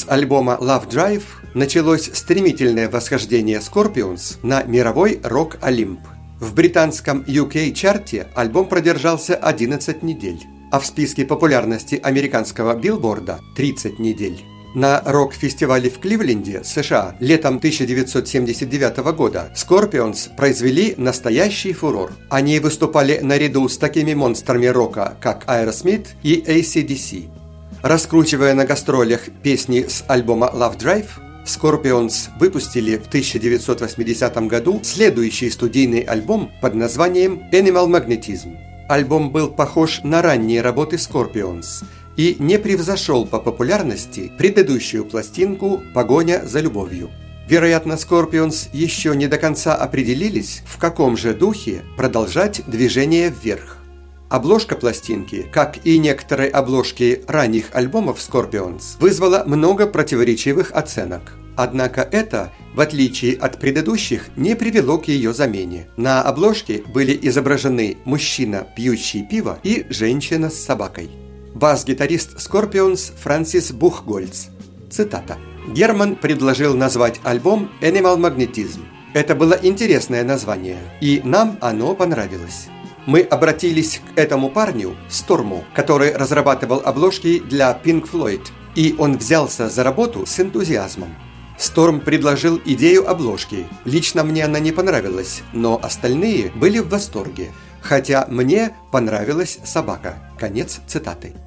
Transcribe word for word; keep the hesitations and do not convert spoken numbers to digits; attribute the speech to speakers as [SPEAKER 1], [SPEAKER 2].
[SPEAKER 1] альбома Love Drive началось стремительное восхождение Scorpions на мировой рок-олимп. В британском ю кей-чарте альбом продержался одиннадцать недель, а в списке популярности американского билборда – тридцать недель. На рок-фестивале в Кливленде, США, летом тысяча девятьсот семьдесят девятого года Scorpions произвели настоящий фурор. Они выступали наряду с такими монстрами рока, как Aerosmith и эй си ди си. Раскручивая на гастролях песни с альбома Love Drive, Scorpions выпустили в тысяча девятьсот восьмидесятом году следующий студийный альбом под названием Animal Magnetism. Альбом был похож на ранние работы Scorpions и не превзошел по популярности предыдущую пластинку «Погоня за любовью». Вероятно, Scorpions еще не до конца определились, в каком же духе продолжать движение вверх. Обложка пластинки, как и некоторые обложки ранних альбомов Scorpions, вызвала много противоречивых оценок. Однако это, в отличие от предыдущих, не привело к ее замене. На обложке были изображены мужчина, пьющий пиво, и женщина с собакой. Бас-гитарист Scorpions Франсис Бухгольц. Цитата. «Герман предложил назвать альбом Animal Magnetism. Это было интересное название, и нам оно понравилось. Мы обратились к этому парню, Сторму, который разрабатывал обложки для Pink Floyd, и он взялся за работу с энтузиазмом. Сторм предложил идею обложки. Лично мне она не понравилась, но остальные были в восторге. Хотя мне понравилась собака». Конец цитаты.